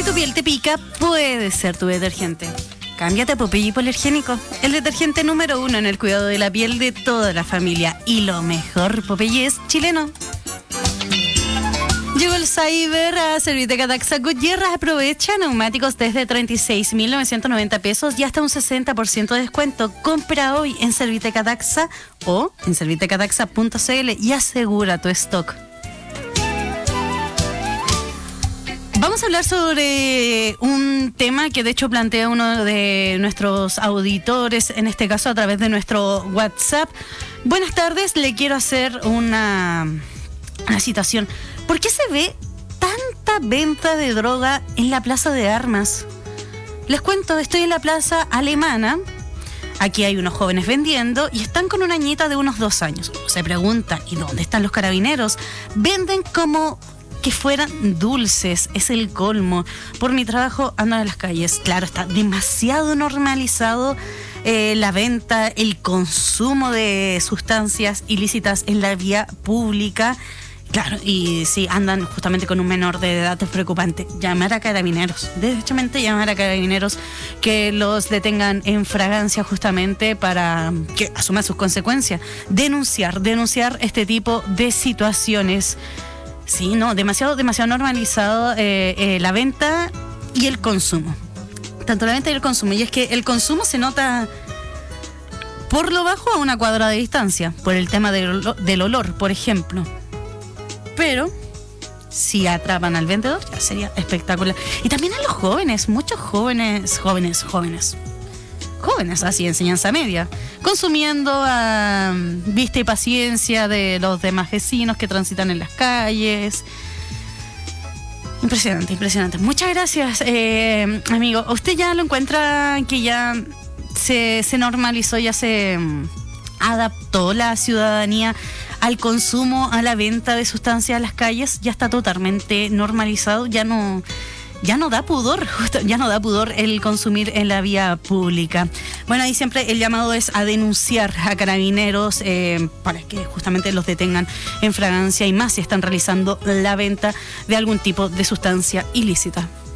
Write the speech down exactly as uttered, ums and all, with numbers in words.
tu piel te pica, puede ser tu detergente. Cámbiate a Popeye Hipoalergénico, el detergente número uno en el cuidado de la piel de toda la familia. Y lo mejor, Popeye es chileno. Llegó el Cyber a Serviteca Daxa Gutiérrez. Aprovecha neumáticos desde treinta y seis mil novecientos noventa pesos y hasta un sesenta por ciento de descuento. Compra hoy en Serviteca Daxa o en serviteca daxa punto c l y asegura tu stock. Vamos a hablar sobre un tema que de hecho plantea uno de nuestros auditores, en este caso a través de nuestro WhatsApp. Buenas tardes, le quiero hacer una, una citación. ¿Por qué se ve tanta venta de droga en la plaza de armas? Les cuento, estoy en la plaza alemana. Aquí hay unos jóvenes vendiendo y están con una niñita de unos dos años. Se pregunta, ¿y dónde están los carabineros? Venden como que fueran dulces, es el colmo. Por mi trabajo ando en las calles. Claro, está demasiado normalizado eh, la venta, el consumo de sustancias ilícitas en la vía pública. Claro, y si andan justamente con un menor de edad es preocupante. Llamar a carabineros, derechamente llamar a carabineros que los detengan en fragancia justamente para que asuman sus consecuencias. Denunciar, denunciar este tipo de situaciones. Sí, no, demasiado, demasiado normalizado eh, eh, la venta y el consumo. Tanto la venta y el consumo. Y es que el consumo se nota por lo bajo a una cuadra de distancia, por el tema del, del olor, por ejemplo. Pero si atrapan al vendedor, ya sería espectacular. Y también a los jóvenes, muchos jóvenes, jóvenes, jóvenes, jóvenes, así, enseñanza media, consumiendo a vista y paciencia de los demás vecinos que transitan en las calles. Impresionante, impresionante. Muchas gracias, eh, amigo. ¿Usted ya lo encuentra que ya se, se normalizó, ya se adaptó la ciudadanía al consumo, a la venta de sustancias en las calles? Ya está totalmente normalizado, ya no, ya no da pudor, justo, ya no da pudor el consumir en la vía pública. Bueno, ahí siempre el llamado es a denunciar a carabineros eh, para que justamente los detengan en fragancia y más si están realizando la venta de algún tipo de sustancia ilícita.